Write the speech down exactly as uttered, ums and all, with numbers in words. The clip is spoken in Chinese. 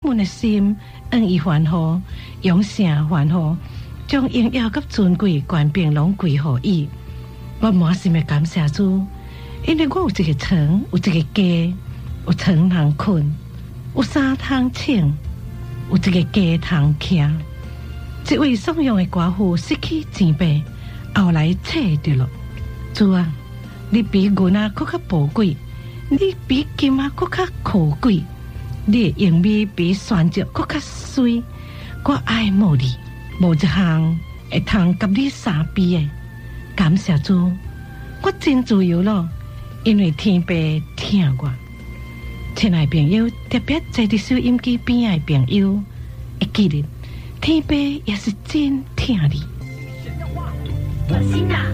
阮的心，恩义还好，永生还好，将荣耀甲尊贵权柄拢归乎伊。我满心的感谢主，因为我有一个床，有一个家，有床通困，有衫通穿，有一个家通徛。一位丧养的寡妇失去钱币，后来找着了。主啊，你比银啊更较宝贵，你比金啊更较可贵，你的用美比选择更较水。我爱慕你，无一项会通甲你相比的。感谢主，我真自由了，因为天父疼我。亲爱朋友，特别在伫收音机边的朋友，会记得天父也是真疼你。 我心啊！